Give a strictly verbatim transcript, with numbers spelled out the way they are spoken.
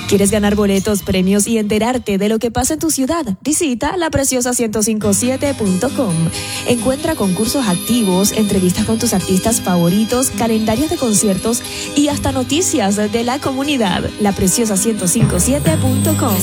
¿Quieres ganar boletos, premios y enterarte de lo que pasa en tu ciudad? Visita la preciosa ciento cincuenta y siete punto com. Encuentra concursos activos, entrevistas con tus artistas favoritos, calendarios de conciertos y hasta noticias de la comunidad. la preciosa ciento cincuenta y siete punto com.